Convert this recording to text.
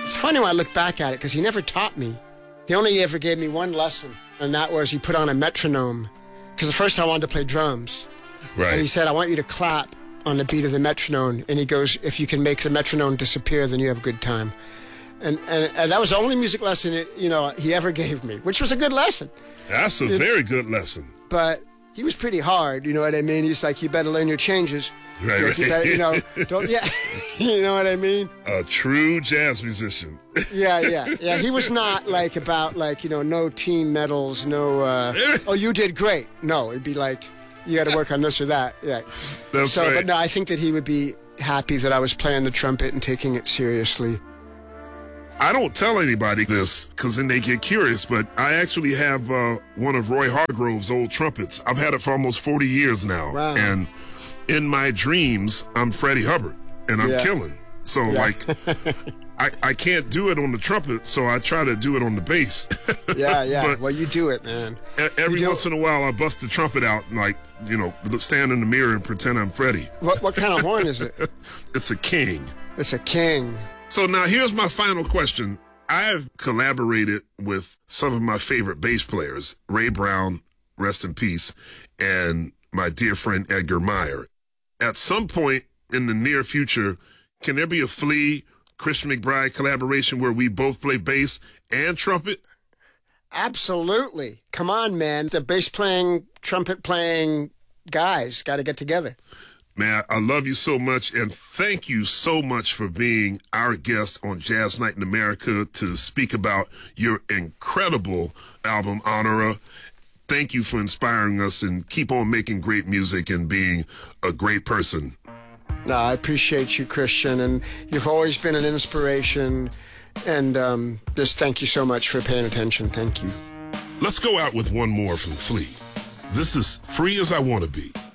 It's funny when I look back at it because he never taught me. He only ever gave me one lesson, and that was he put on a metronome. Because the first time I wanted to play drums. Right. And he said, I want you to clap on the beat of the metronome. And he goes, if you can make the metronome disappear, then you have a good time. And that was the only music lesson he ever gave me, which was a good lesson. That's a very good lesson. But he was pretty hard, you know what I mean? He's like, you better learn your changes. Right, like, you better, don't, yeah, you know what I mean? A true jazz musician. Yeah. He was not like about no teen medals, no, oh, you did great. No, it'd be like, you got to work on this or that. Yeah. That's right. But no, I think that he would be happy that I was playing the trumpet and taking it seriously. I don't tell anybody this because then they get curious, but I actually have one of Roy Hargrove's old trumpets. I've had it for almost 40 years now. Wow. And in my dreams, I'm Freddie Hubbard, and I'm killing. So, I can't do it on the trumpet, so I try to do it on the bass. Yeah. But well, you do it, man. Every once in a while, I bust the trumpet out and, stand in the mirror and pretend I'm Freddie. What kind of horn is it? It's a King. It's a King. So now here's my final question. I've collaborated with some of my favorite bass players, Ray Brown, rest in peace, and my dear friend Edgar Meyer. At some point in the near future, can there be a Flea, Christian McBride collaboration where we both play bass and trumpet? Absolutely. Come on, man. The bass playing, trumpet playing guys got to get together. Man, I love you so much, and thank you so much for being our guest on Jazz Night in America to speak about your incredible album, Honora. Thank you for inspiring us, and keep on making great music and being a great person. No, I appreciate you, Christian, and you've always been an inspiration, and just thank you so much for paying attention. Thank you. Let's go out with one more from Flea. This is Free As I Want to Be.